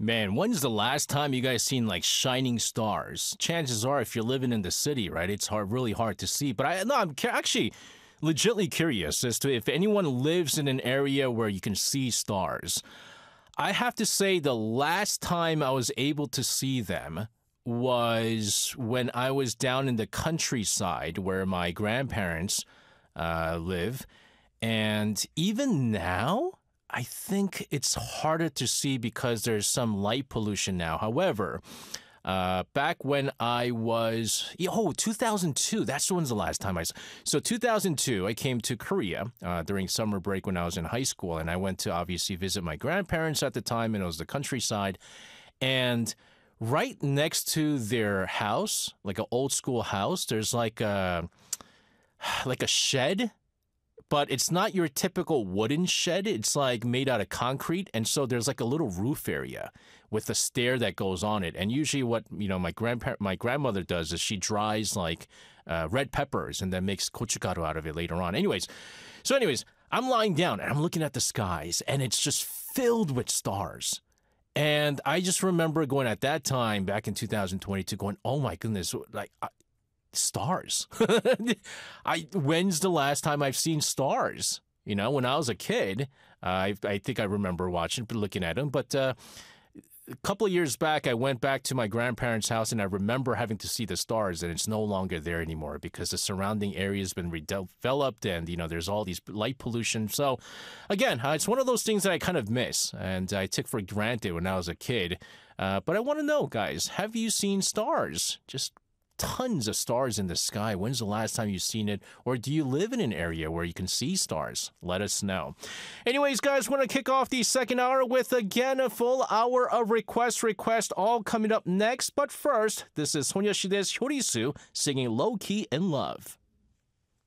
Man, when's the last time you guys seen like shining stars? Chances are, if you're living in the city, right, it's really hard to see. But I no, actually legitimately curious as to if anyone lives in an area where you can see stars. I have to say, the last time I was able to see them was when I was down in the countryside where my grandparents live, and even now. I think it's harder to see because there's some light pollution now. However, back when I was, 2002, that's when's the last time so 2002, I came to Korea during summer break when I was in high school, and I went to obviously visit my grandparents at the time, and it was the countryside. And right next to their house, like an old school house, there's like a shed, but it's not your typical wooden shed. It's like made out of concrete. And so there's like a little roof area with a stair that goes on it. And usually what, my grandmother does is she dries like red peppers and then makes gochugaru out of it later on. Anyways, I'm lying down and I'm looking at the skies and it's just filled with stars. And I just remember going at that time back in 2022 going, oh my goodness, like stars. When's the last time I've seen stars? When I was a kid, I think I remember looking at them. But a couple of years back, I went back to my grandparents' house and I remember having to see the stars, and it's no longer there anymore because the surrounding area has been redeveloped and, there's all these light pollution. So again, it's one of those things that I kind of miss and I took for granted when I was a kid. But I want to know, guys, have you seen stars? Just tons of stars in the sky. When's the last time you've seen it? Or do you live in an area where you can see stars? Let us know. Anyways, guys, want to kick off the second hour with, again, a full hour of request, all coming up next. But first, this is 소녀시대's Hyorisu singing Low Key in Love.